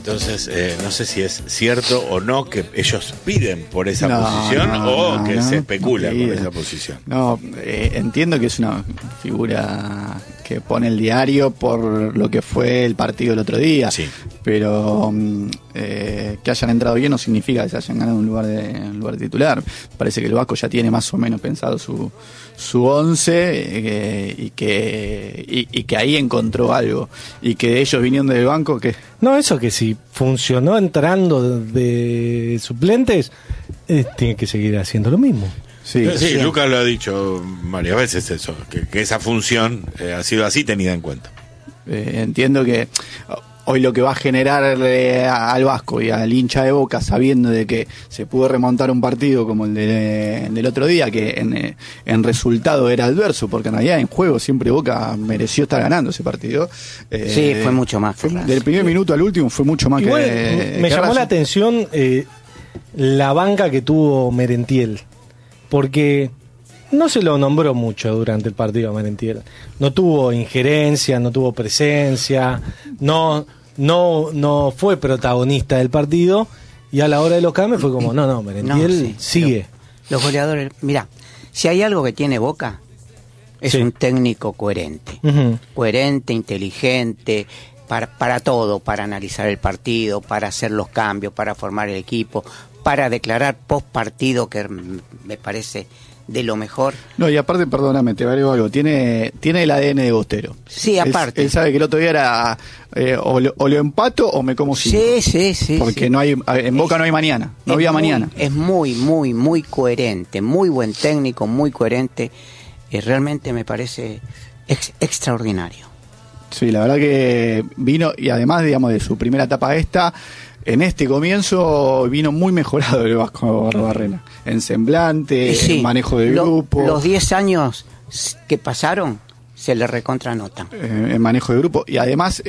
Entonces, no sé si es cierto o no que ellos piden por esa posición o que se especula por esa posición. No, entiendo que es una figura que pone el diario por lo que fue el partido el otro día, sí. Pero que hayan entrado bien no significa que se hayan ganado un lugar de titular. Parece que el Vasco ya tiene más o menos pensado su 11 y que ahí encontró algo, y que ellos vinieron del banco que... No, eso que si funcionó entrando de suplentes, tiene que seguir haciendo lo mismo. Sí, Lucas lo ha dicho varias veces eso, que esa función ha sido así tenida en cuenta. Entiendo que hoy lo que va a generar al Vasco y al hincha de Boca, sabiendo de que se pudo remontar un partido como el del otro día, que en resultado era adverso, porque en realidad en juego siempre Boca mereció estar ganando ese partido. Sí, fue mucho más. Del primer minuto al último fue mucho más. Igual, que me llamó la atención la banca que tuvo Merentiel, porque no se lo nombró mucho durante el partido a Merentiel. No tuvo injerencia, no tuvo presencia, no fue protagonista del partido, y a la hora de los cambios fue como, Merentiel sigue. Los goleadores, mirá, si hay algo que tiene Boca, es un técnico coherente. Coherente, inteligente, para todo, para analizar el partido, para hacer los cambios, para formar el equipo, para declarar post partido, que me parece de lo mejor. No, y aparte, perdóname, te agrego algo, tiene el ADN de Bostero. Sí, aparte. Él sabe que el otro día era o lo empato o me como 5. Sí. Porque no hay, en Boca no hay mañana, no había mañana. Es muy coherente, muy buen técnico, muy coherente. Realmente me parece extraordinario. Sí, la verdad que vino, y además, digamos, de su primera etapa en este comienzo vino muy mejorado el Vasco Arruabarrena, en semblante, en manejo de grupo. Los 10 años que pasaron se le recontranotan. En manejo de grupo, y además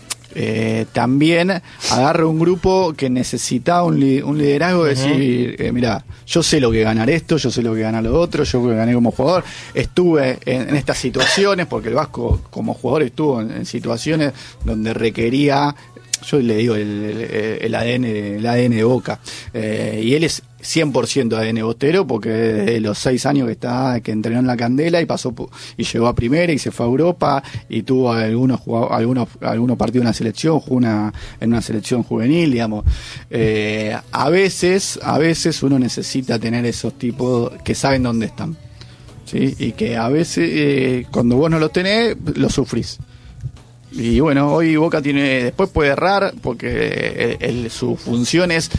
también agarra un grupo que necesitaba un liderazgo, de decir, mira, yo sé lo que ganar esto, yo sé lo que ganar lo otro, yo gané como jugador, estuve en estas situaciones, porque el Vasco como jugador estuvo en situaciones donde requería, yo le digo, el ADN de Boca, y él es 100% ADN bostero, porque desde los 6 años que entrenó en la Candela y pasó y llegó a primera y se fue a Europa y tuvo algunos partidos en la selección, jugó en una selección juvenil, digamos. A veces uno necesita tener esos tipos que saben dónde están, ¿sí? Y que a veces cuando vos no los tenés, los sufrís. Y bueno, hoy Boca después puede errar, porque su función es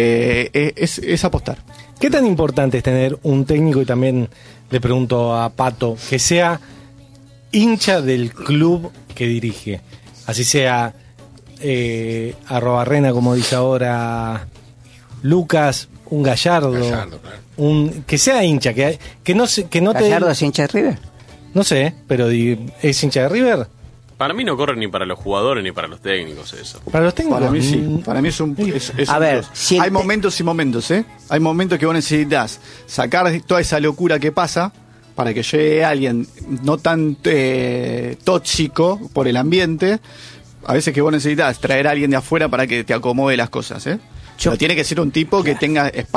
apostar. ¿Qué tan importante es tener un técnico, y también le pregunto a Pato, que sea hincha del club que dirige? Así sea Arruabarrena, como dice ahora Lucas, un Gallardo, claro. Que sea hincha, que no ¿Gallardo es hincha de River? No sé, pero ¿es hincha de River? Para mí no corre ni para los jugadores ni para los técnicos eso. Para los técnicos. Para mí sí. Para mí es un a ver, hay momentos y momentos, ¿eh? Hay momentos que vos necesitas sacar toda esa locura que pasa para que llegue alguien no tan tóxico por el ambiente. A veces que vos necesitas traer a alguien de afuera para que te acomode las cosas, ¿eh? Pero tiene que ser un tipo que tenga espacio.